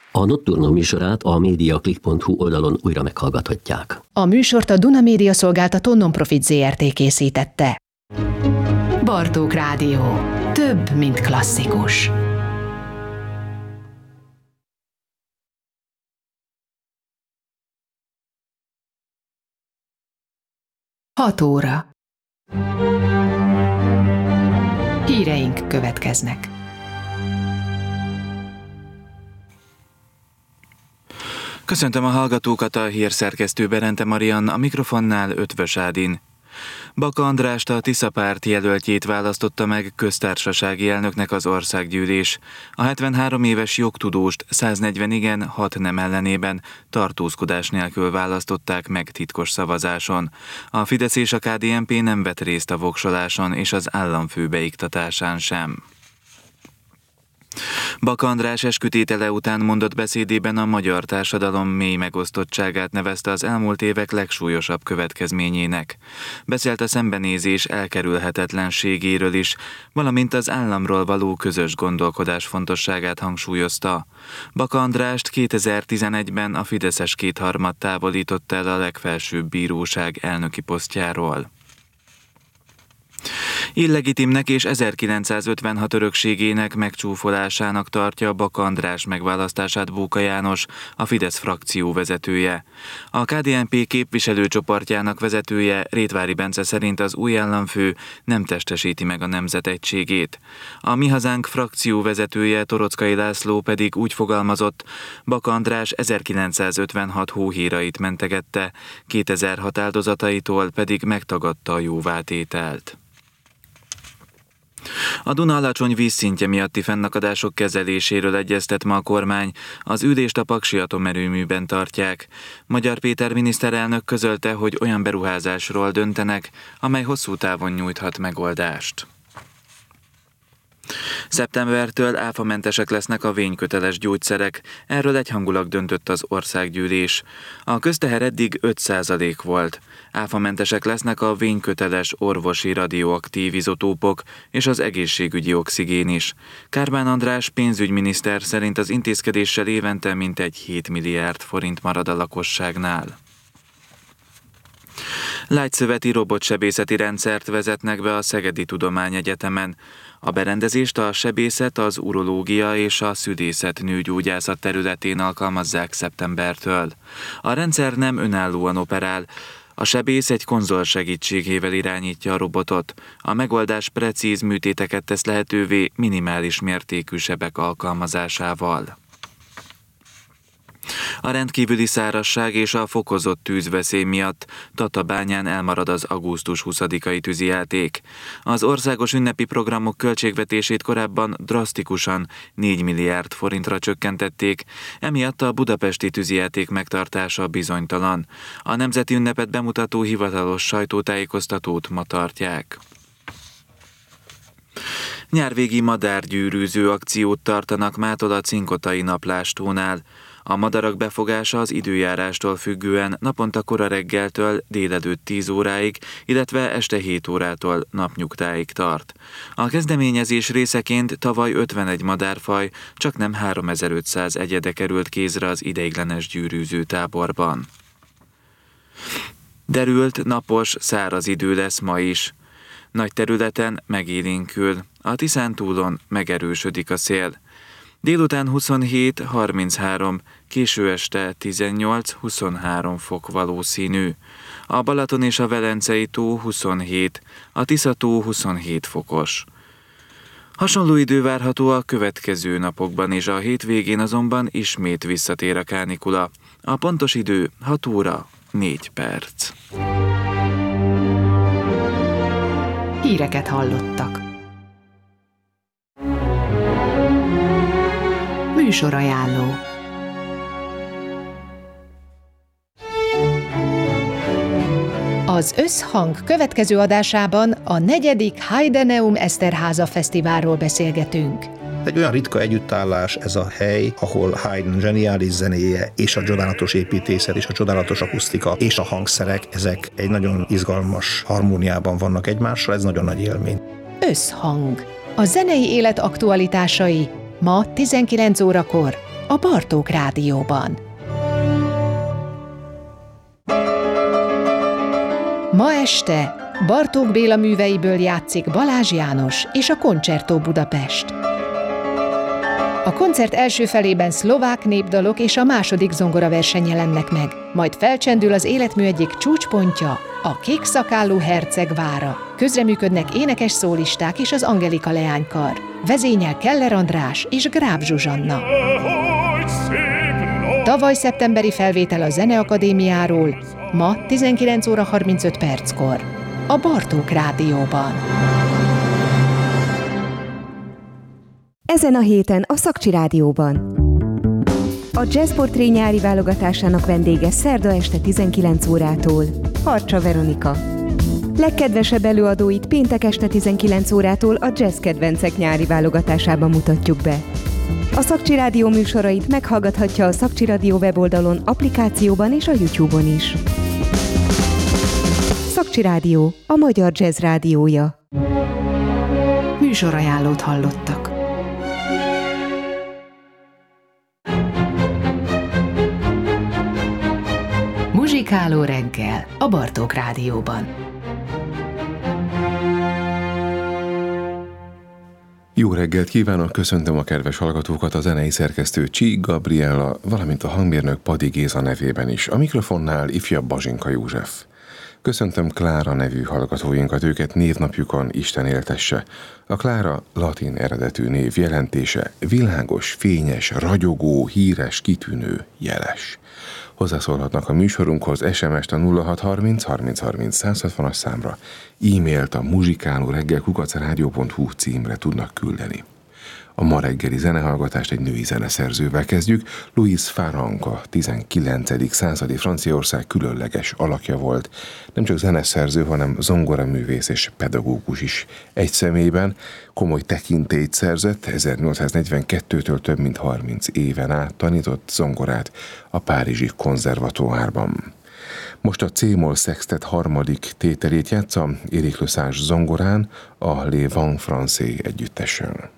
A Nocturno műsorát a mediaclick.hu oldalon újra meghallgathatják. A műsort a Duna Média Szolgáltató Non-Profit Zrt. Készítette. Bartók Rádió. Több, mint klasszikus. Hat óra. Híreink következnek. Köszöntöm a hallgatókat, a hírszerkesztő Berente Marian, a mikrofonnál Ötvös Ádin. Baka Andrást, a Tisza párt jelöltjét választotta meg köztársasági elnöknek az országgyűlés. A 73 éves jogtudóst 140 igen, 6 nem ellenében tartózkodás nélkül választották meg titkos szavazáson. A Fidesz és a KDNP nem vett részt a voksoláson és az államfő beiktatásán sem. Baka András eskütétele után mondott beszédében a magyar társadalom mély megosztottságát nevezte az elmúlt évek legsúlyosabb következményének. Beszélt a szembenézés elkerülhetetlenségéről is, valamint az államról való közös gondolkodás fontosságát hangsúlyozta. Baka Andrást 2011-ben a fideszes kétharmad távolította el a legfelsőbb bíróság elnöki posztjáról. Illegitimnek és 1956 örökségének megcsúfolásának tartja Baka András megválasztását Bóka János, a Fidesz frakció vezetője. A KDNP képviselőcsoportjának vezetője, Rétvári Bence szerint az új államfő nem testesíti meg a nemzet egységét. A Mi Hazánk frakció vezetője, Torockai László pedig úgy fogalmazott, Baka András 1956 hóhírait mentegette, 2006 áldozataitól pedig megtagadta a jóvátételt. A Duna alacsony vízszintje miatti fennakadások kezeléséről egyeztet ma a kormány, az ülést a Paksi atomerőműben tartják. Magyar Péter miniszterelnök közölte, hogy olyan beruházásról döntenek, amely hosszú távon nyújthat megoldást. Szeptembertől áfamentesek lesznek a vényköteles gyógyszerek, erről egyhangulag döntött az országgyűlés. A közteher eddig 5% volt. Áfamentesek lesznek a vényköteles orvosi radioaktív izotópok és az egészségügyi oxigén is. Kármán András pénzügyminiszter szerint az intézkedéssel évente mintegy 7 milliárd forint marad a lakosságnál. Lágyszöveti robotsebészeti rendszert vezetnek be a Szegedi Tudományegyetemen. A berendezést a sebészet, az urológia és a szülészet nőgyógyászat területén alkalmazzák szeptembertől. A rendszer nem önállóan operál, a sebész egy konzol segítségével irányítja a robotot. A megoldás precíz műtéteket tesz lehetővé minimális mértékű sebek alkalmazásával. A rendkívüli szárazság és a fokozott tűzveszély miatt Tatabányán elmarad az augusztus 20-ai tűzijáték. Az országos ünnepi programok költségvetését korábban drasztikusan 4 milliárd forintra csökkentették, emiatt a budapesti tűzijáték megtartása bizonytalan. A nemzeti ünnepet bemutató hivatalos sajtótájékoztatót ma tartják. Nyárvégi madárgyűrűző akciót tartanak mától a Cinkotai Naplástónál. A madarak befogása az időjárástól függően naponta kora reggeltől délelőtt 10 óráig, illetve este 7 órától napnyugtáig tart. A kezdeményezés részeként tavaly 51 madárfaj, csaknem 3500 egyede került kézre az ideiglenes gyűrűző táborban. Derült, napos, száraz idő lesz ma is. Nagy területen megélénkül, a Tiszántúlon megerősödik a szél. Délután 27-33, késő este 18-23 fok valószínű. A Balaton és a Velencei tó 27, a Tisza-tó 27 fokos. Hasonló idő várható a következő napokban, és a hétvégén azonban ismét visszatér a kánikula. A pontos idő 6 óra 4 perc. Híreket hallottak. Műsorajánló. Az Összhang következő adásában a 4. Heideneum Eszterháza Fesztiválról beszélgetünk. Egy olyan ritka együttállás ez a hely, ahol Haydn zseniális zenéje és a csodálatos építészet és a csodálatos akusztika és a hangszerek, ezek egy nagyon izgalmas harmóniában vannak egymással, ez nagyon nagy élmény. Összhang. A zenei élet aktualitásai ma 19 órakor a Bartók Rádióban. Ma este Bartók Béla műveiből játszik Balázs János és a Concerto Budapest. A koncert első felében szlovák népdalok és a második zongoraverseny jelennek meg, majd felcsendül az életmű egyik csúcspontja, a kékszakállú herceg vára. Közreműködnek énekes szólisták és az Angelika leánykar. Vezényel Keller András és Gráb Zsuzsanna. Tavaly szeptemberi felvétel a Zeneakadémiáról, ma 19 óra 35 perckor, a Bartók Rádióban. Ezen a héten a Szakcsi Rádióban. A Jazzportré nyári válogatásának vendége szerda este 19 órától Harcsa Veronika. Legkedvesebb előadóit péntek este 19 órától a Jazz Kedvencek nyári válogatásában mutatjuk be. A Szakcsi Rádió műsorait meghallgathatja a Szakcsi Rádió weboldalon, applikációban és a YouTube-on is. Szakcsi Rádió, a magyar jazz rádiója. Műsorajánlót hallottak. Muzsikáló reggel a Bartók Rádióban. Jó reggelt kívánok, köszöntöm a kedves hallgatókat, a zenei szerkesztő Csík Gabriella, valamint a hangmérnök Padi Géza nevében is. A mikrofonnál ifjabb Bazsinka József. Köszöntöm Klára nevű hallgatóinkat, őket névnapjukon Isten éltesse. A Klára latin eredetű név jelentése világos, fényes, ragyogó, híres, kitűnő, jeles. Hozzászólhatnak a műsorunkhoz SMS-t a 0630 30 30 160-as számra, e-mailt a muzsikálóreggel@radio.hu címre tudnak küldeni. A ma reggeli zenehallgatást egy női zeneszerzővel kezdjük. Louise Farrenc a 19. századi Franciaország különleges alakja volt. Nem csak zeneszerző, hanem zongoraművész és pedagógus is egy személyben. Komoly tekintélyt szerzett, 1842-től több mint 30 éven át tanított zongorát a párizsi konzervatóárban. Most a C-moll szextet harmadik tételét játsza Éric Lesage zongorán, a Les Vents Français együttesen.